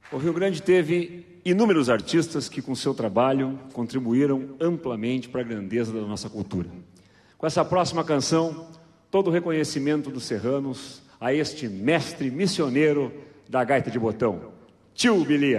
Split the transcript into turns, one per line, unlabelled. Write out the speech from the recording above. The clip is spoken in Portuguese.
O Rio Grande teve inúmeros artistas que, com seu trabalho, contribuíram amplamente para a grandeza da nossa cultura. Com essa próxima canção, todo o reconhecimento dos serranos a este mestre missioneiro da gaita de botão, Tio Bilia.